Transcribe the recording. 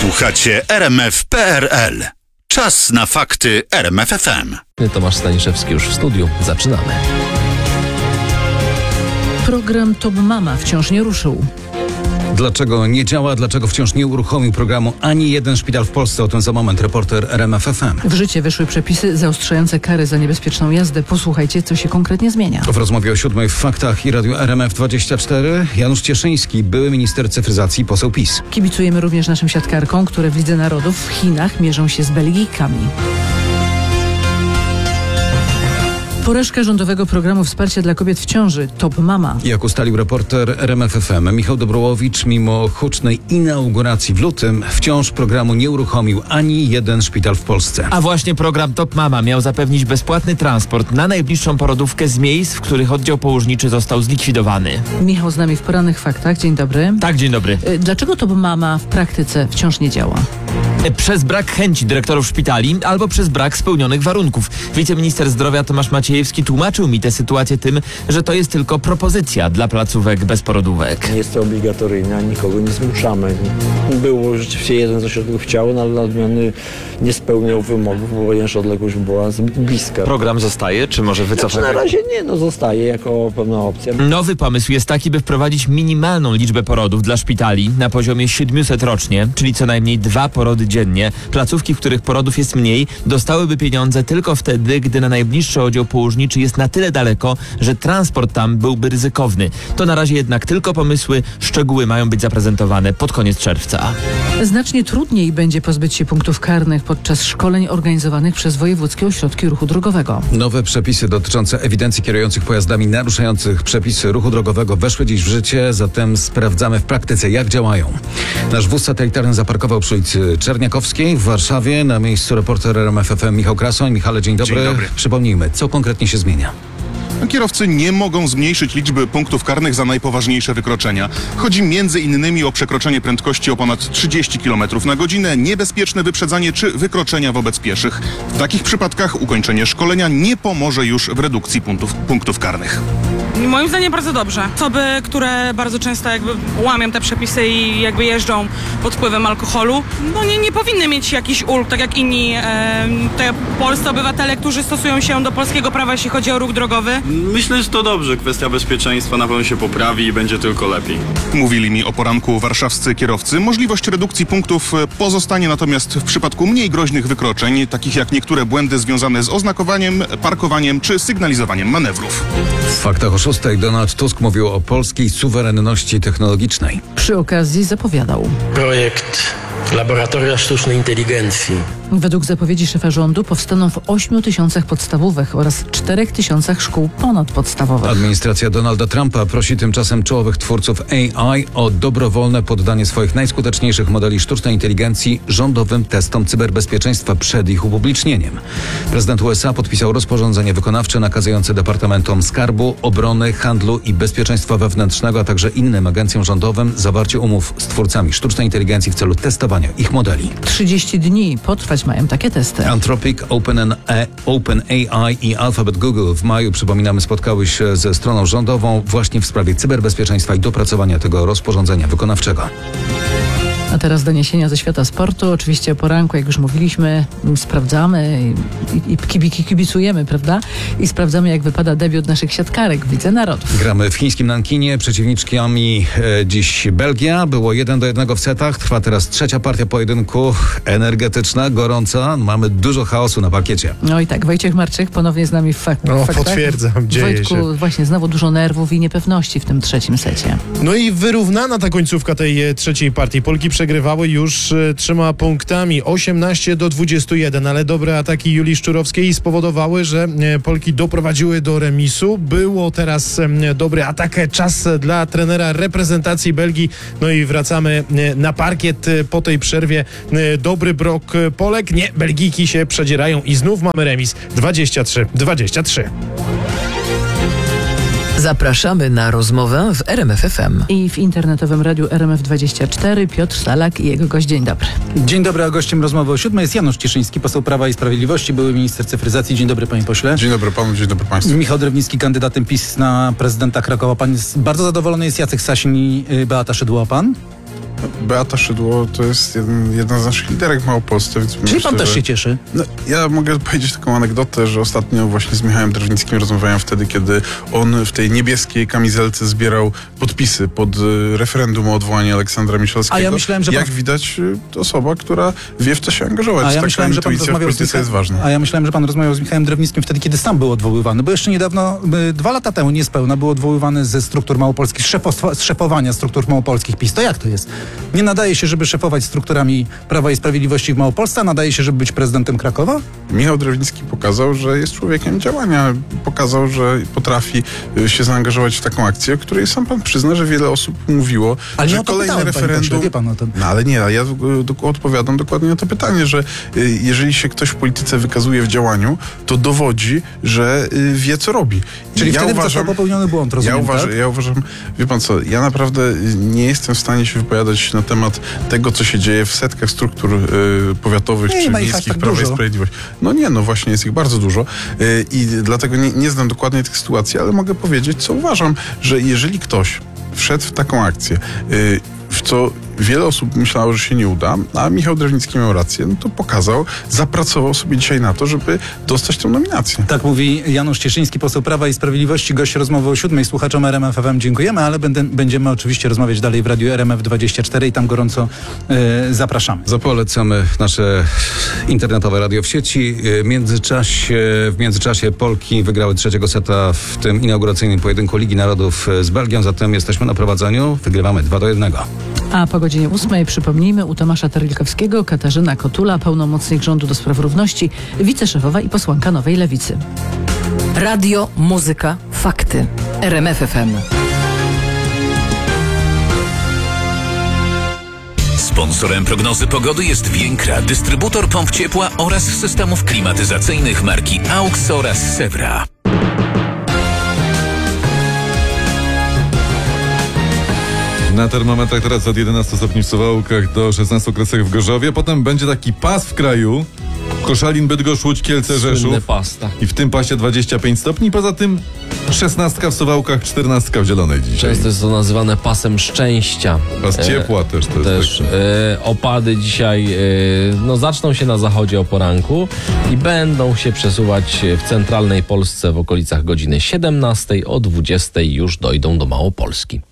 Słuchacie RMF.pl. Czas na fakty RMF FM. Tomasz Staniszewski już w studiu. Zaczynamy. Program Top Mama wciąż nie ruszył. Dlaczego nie działa? Dlaczego wciąż nie uruchomił programu ani jeden szpital w Polsce? O tym za moment reporter RMF FM. W życie wyszły przepisy zaostrzające kary za niebezpieczną jazdę. Posłuchajcie, co się konkretnie zmienia. W rozmowie o 7 w Faktach i Radiu RMF24 Janusz Cieszyński, były minister cyfryzacji, poseł PiS. Kibicujemy również naszym siatkarkom, które w Lidze Narodów w Chinach mierzą się z Belgijkami. Porażka rządowego programu wsparcia dla kobiet w ciąży. Top Mama. Jak ustalił reporter RMF FM Michał Dobrołowicz, mimo hucznej inauguracji w lutym wciąż programu nie uruchomił ani jeden szpital w Polsce. A właśnie program Top Mama miał zapewnić bezpłatny transport na najbliższą porodówkę z miejsc, w których oddział położniczy został zlikwidowany. Michał z nami w Porannych Faktach. Dzień dobry. Tak, dzień dobry. Dlaczego Top Mama w praktyce wciąż nie działa? Przez brak chęci dyrektorów szpitali albo przez brak spełnionych warunków. Wiceminister zdrowia Tomasz Maciejewski tłumaczył mi tę sytuację tym, że to jest tylko propozycja dla placówek bez porodówek. Nie jest to obligatoryjne, nikogo nie zmuszamy. Było rzeczywiście jeden z ośrodków chciał, no ale dla odmiany nie spełniał wymogów, ponieważ odległość była zbyt bliska. Program zostaje, czy może wycofać? Na razie nie, zostaje jako pewna opcja. Nowy pomysł jest taki, by wprowadzić minimalną liczbę porodów dla szpitali na poziomie 700 rocznie, czyli co najmniej 2 porody dziennie. Placówki, w których porodów jest mniej, dostałyby pieniądze tylko wtedy, gdy na najbliższy oddział położniczy jest na tyle daleko, że transport tam byłby ryzykowny. To na razie jednak tylko pomysły, szczegóły mają być zaprezentowane pod koniec czerwca. Znacznie trudniej będzie pozbyć się punktów karnych podczas szkoleń organizowanych przez wojewódzkie ośrodki ruchu drogowego. Nowe przepisy dotyczące ewidencji kierujących pojazdami naruszających przepisy ruchu drogowego weszły dziś w życie, zatem sprawdzamy w praktyce, jak działają. Nasz wóz satelitarny zaparkował przy ulicy Czerniakowskiej w Warszawie. Na miejscu reporter RMF FM Michał Krasoń. Michale, dzień dobry. Dzień dobry. Przypomnijmy, co konkretnie się zmienia. Kierowcy nie mogą zmniejszyć liczby punktów karnych za najpoważniejsze wykroczenia. Chodzi m.in. o przekroczenie prędkości o ponad 30 km na godzinę, niebezpieczne wyprzedzanie czy wykroczenia wobec pieszych. W takich przypadkach ukończenie szkolenia nie pomoże już w redukcji punktów karnych. Moim zdaniem bardzo dobrze. Osoby, które bardzo często łamią te przepisy i jeżdżą pod wpływem alkoholu, nie powinny mieć jakichś ulg, tak jak inni te polscy obywatele, którzy stosują się do polskiego prawa, jeśli chodzi o ruch drogowy. Myślę, że to dobrze. Kwestia bezpieczeństwa na pewno się poprawi i będzie tylko lepiej. Mówili mi o poranku warszawscy kierowcy. Możliwość redukcji punktów pozostanie natomiast w przypadku mniej groźnych wykroczeń, takich jak niektóre błędy związane z oznakowaniem, parkowaniem czy sygnalizowaniem manewrów. W Faktach o 6 Donald Tusk mówił o polskiej suwerenności technologicznej. Przy okazji zapowiadał. Projekt Laboratoria Sztucznej Inteligencji. Według zapowiedzi szefa rządu powstaną w 8 tysiącach podstawówek oraz 4 tysiącach szkół ponadpodstawowych. Administracja Donalda Trumpa prosi tymczasem czołowych twórców AI o dobrowolne poddanie swoich najskuteczniejszych modeli sztucznej inteligencji rządowym testom cyberbezpieczeństwa przed ich upublicznieniem. Prezydent USA podpisał rozporządzenie wykonawcze nakazujące Departamentom Skarbu, Obrony, Handlu i Bezpieczeństwa Wewnętrznego, a także innym agencjom rządowym zawarcie umów z twórcami sztucznej inteligencji w celu testowania ich modeli. 30 dni potrwać mają takie testy. Anthropic, OpenAI i Alphabet Google w maju, przypominamy, spotkały się ze stroną rządową właśnie w sprawie cyberbezpieczeństwa i dopracowania tego rozporządzenia wykonawczego. A teraz doniesienia ze świata sportu. Oczywiście o poranku, jak już mówiliśmy, sprawdzamy i kibicujemy, prawda? I sprawdzamy, jak wypada debiut naszych siatkarek w Lidze Narodów. Gramy w chińskim Nankinie, przeciwniczkami dziś Belgia. Było 1-1 w setach. Trwa teraz trzecia partia pojedynku. Energetyczna, gorąca. Mamy dużo chaosu na parkiecie. No i tak, Wojciech Marczyk ponownie z nami w faktach. Potwierdzam, dzieje Wojtku, się. właśnie znowu dużo nerwów i niepewności w tym trzecim secie. No i wyrównana ta końcówka tej trzeciej partii. Polki przegrywały już 3 punktami, 18-21, ale dobre ataki Julii Szczurowskiej spowodowały, że Polki doprowadziły do remisu. Było teraz dobry atak, czas dla trenera reprezentacji Belgii. No i wracamy na parkiet po tej przerwie. Dobry brok Polek. Nie, Belgijki się przedzierają i znów mamy remis 23-23. Zapraszamy na rozmowę w RMF FM. I w internetowym radiu RMF24 Piotr Salak i jego gość. Dzień dobry. Dzień dobry, a gościem rozmowy o 7 jest Janusz Cieszyński, poseł Prawa i Sprawiedliwości, były minister cyfryzacji. Dzień dobry, panie pośle. Dzień dobry panu, dzień dobry państwu. Michał Drewnicki, kandydatem PiS na prezydenta Krakowa. Pan jest bardzo zadowolony, jest Jacek Sasin i Beata Szydło, pan? Beata Szydło to jest jedna z naszych liderek w Małopolsce. Więc Czyli myślę, pan też że- się cieszy? No, ja mogę powiedzieć taką anegdotę, że ostatnio właśnie z Michałem Drewnickim rozmawiałem wtedy, kiedy on w tej niebieskiej kamizelce zbierał podpisy pod referendum o odwołanie Aleksandra Miszalskiego. A ja myślałem, że Jak pan- widać, to osoba, która wie, w co się angażować. A ja Taka myślałem, że pan intuicja w rozmawiał z polityce jest Michałem, ważna. a ja myślałem, że pan rozmawiał z Michałem Drewnickim wtedy, kiedy sam był odwoływany, bo jeszcze niedawno, 2 lata temu niespełna, był odwoływany ze struktur małopolskich, z szefowania struktur małopolskich PiS. To jak to jest? Nie nadaje się, żeby szefować strukturami Prawa i Sprawiedliwości w Małopolsce, a nadaje się, żeby być prezydentem Krakowa? Michał Drewnicki pokazał, że jest człowiekiem działania. Pokazał, że potrafi się zaangażować w taką akcję, o której sam pan przyzna, że wiele osób mówiło, Ale nie że o to kolejne pytałem, panie pośle, referendum... wie pan o tym. No ale nie, ja odpowiadam dokładnie na to pytanie, że jeżeli się ktoś w polityce wykazuje w działaniu, to dowodzi, że wie, co robi. Czyli ja wtedy uważam, został popełniony błąd, rozumiem, tak? ja uważam, wie pan co, ja naprawdę nie jestem w stanie się wypowiadać na temat tego, co się dzieje w setkach struktur powiatowych Nie czy ma ich aż miejskich tak Prawa i dużo. Sprawiedliwości. No nie, no właśnie jest ich bardzo dużo i dlatego nie znam dokładnie tych sytuacji, ale mogę powiedzieć, co uważam, że jeżeli ktoś wszedł w taką akcję, w co wiele osób myślało, że się nie uda, a Michał Drewnicki miał rację, no to pokazał, zapracował sobie dzisiaj na to, żeby dostać tę nominację. Tak mówi Janusz Cieszyński, poseł Prawa i Sprawiedliwości, gość rozmowy o 7. Słuchaczom RMF FM dziękujemy, ale będziemy oczywiście rozmawiać dalej w Radiu RMF24 i tam gorąco zapraszamy. Polecamy nasze internetowe radio w sieci. W międzyczasie Polki wygrały 3. seta w tym inauguracyjnym pojedynku Ligi Narodów z Belgią, zatem jesteśmy na prowadzeniu. Wygrywamy 2-1. A po godzinie 8 przypomnijmy u Tomasza Terlikowskiego Katarzyna Kotula, pełnomocnik rządu do spraw równości, wiceszefowa i posłanka Nowej Lewicy. Radio, muzyka, fakty. RMF FM. Sponsorem prognozy pogody jest Więkra, dystrybutor pomp ciepła oraz systemów klimatyzacyjnych marki AUX oraz Sewra. Na termometrach teraz od 11 stopni w Suwałkach do 16 Kresach w Gorzowie. Potem będzie taki pas w kraju. Koszalin, Bydgoszcz, Łódź, Kielce, Rzeszów. I w tym pasie 25 stopni. Poza tym 16 w Suwałkach, 14 w Zielonej dzisiaj. Często jest to nazywane pasem szczęścia. Pas ciepła też to jest. Opady dzisiaj zaczną się na zachodzie o poranku i będą się przesuwać w centralnej Polsce w okolicach godziny 17, o 20 już dojdą do Małopolski.